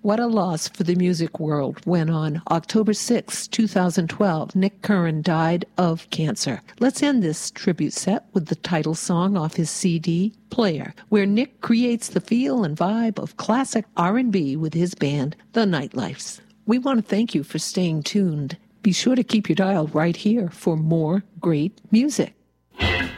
What a loss for the music world when on October 6, 2012, Nick Curran died of cancer. Let's end this tribute set with the title song off his CD, Player, where Nick creates the feel and vibe of classic R&B with his band, The Nightlifes. We want to thank you for staying tuned. Be sure to keep your dial right here for more great music.